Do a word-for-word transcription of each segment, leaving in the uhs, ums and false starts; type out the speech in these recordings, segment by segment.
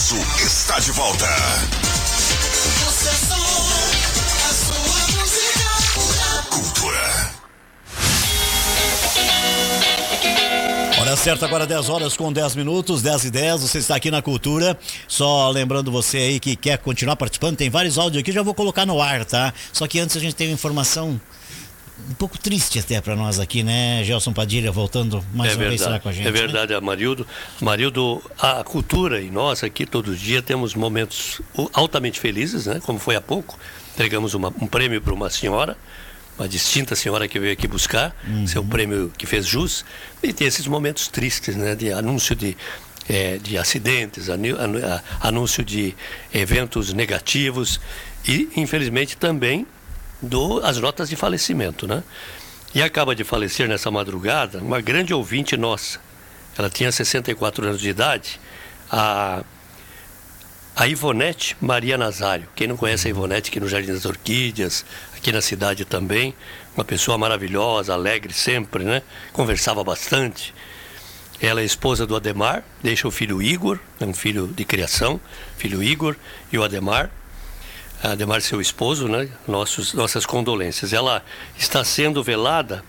Sucesso está de volta. Sucesso, a sua música. Cultura. Hora certa agora, dez horas com dez minutos, dez e dez, você está aqui na Cultura. Só lembrando você aí que quer continuar participando, tem vários áudios aqui, já vou colocar no ar, tá? Só que antes a gente tem uma informação um pouco triste até para nós aqui, né, Gelson Padilha, voltando mais é uma verdade, vez lá com a gente. É verdade, né? Marildo, Marildo, a Cultura e nós aqui todo dia temos momentos altamente felizes, né? Como foi há pouco, entregamos uma, um prêmio para uma senhora, uma distinta senhora que veio aqui buscar uhum. seu prêmio que fez jus, e tem esses momentos tristes, né, de anúncio de, é, de acidentes, anúncio de eventos negativos e, infelizmente, também do, as notas de falecimento, né? E acaba de falecer nessa madrugada uma grande ouvinte nossa. Ela tinha sessenta e quatro anos de idade, a A Ivonete Maria Nazário. Quem não conhece a Ivonete aqui no Jardim das Orquídeas, aqui na cidade também, uma pessoa maravilhosa, alegre sempre, né? Conversava bastante. Ela é esposa do Ademar, deixa o filho Igor, um filho de criação, filho Igor e o Ademar. Ademar, seu esposo, né? Nossos, nossas condolências. Ela está sendo velada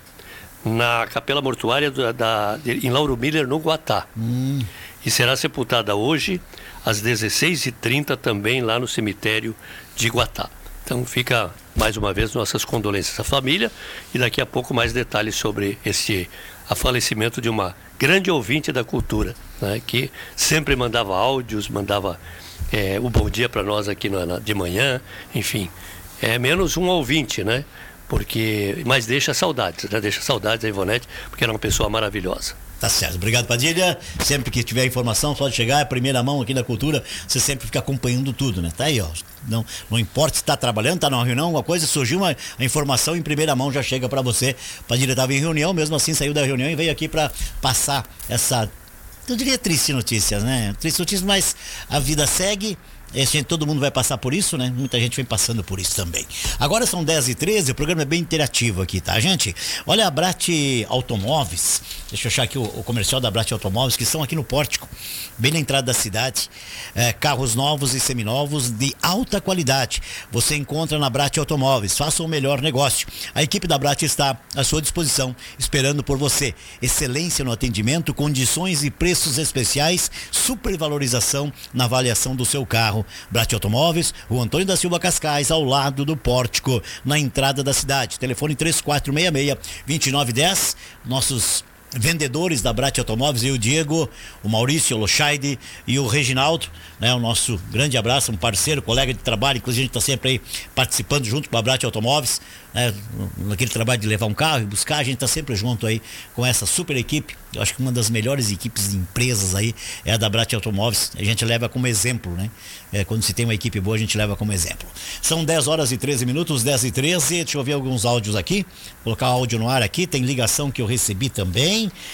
na capela mortuária da, da, de, em Lauro Miller, no Guatá. Hum. E será sepultada hoje às dezesseis e trinta também lá no cemitério de Guatá. Então fica mais uma vez nossas condolências à família e daqui a pouco mais detalhes sobre esse a falecimento de uma grande ouvinte da Cultura, né, que sempre mandava áudios, mandava é, o bom dia para nós aqui na, na, de manhã, enfim, é menos um ouvinte, né? Porque, mas deixa saudades, né? Deixa saudades da Ivonete, porque era uma pessoa maravilhosa. Tá certo, obrigado, Padilha. Sempre que tiver informação, pode chegar, é primeira mão aqui da Cultura, você sempre fica acompanhando tudo, né? Tá aí, ó. Não, não importa se tá trabalhando, tá numa reunião, alguma coisa, surgiu uma a informação em primeira mão, já chega para você. Padilha estava em reunião, mesmo assim saiu da reunião e veio aqui para passar essa, eu diria, triste notícias, né? Triste notícias, mas a vida segue. Esse, todo mundo vai passar por isso, né? Muita gente vem passando por isso também. Agora são dez e treze, o programa é bem interativo aqui, tá, gente? Olha, a Brat Automóveis, deixa eu achar aqui o, o comercial da Brat Automóveis, que estão aqui no Pórtico, bem na entrada da cidade. É, carros novos e seminovos de alta qualidade. Você encontra na Brat Automóveis. Faça o melhor negócio. A equipe da Brat está à sua disposição, esperando por você. Excelência no atendimento, condições e preços especiais, supervalorização na avaliação do seu carro. Brat Automóveis, o Antônio da Silva Cascais, ao lado do Pórtico, na entrada da cidade. Telefone três quatro seis seis, dois nove um zero. Nossos vendedores da Brat Automóveis, eu, o Diego, o Maurício, o Lochaide e o Reginaldo, né? O nosso grande abraço, um parceiro, colega de trabalho, inclusive a gente está sempre aí participando junto com a Brat Automóveis, né? Naquele trabalho de levar um carro e buscar, a gente está sempre junto aí com essa super equipe. Eu acho que uma das melhores equipes de empresas aí é a da Brat Automóveis. A gente leva como exemplo, né? É, quando se tem uma equipe boa, a gente leva como exemplo. São dez horas e treze minutos, dez e treze. Deixa eu ver alguns áudios aqui. Vou colocar áudio no ar aqui. Tem ligação que eu recebi também.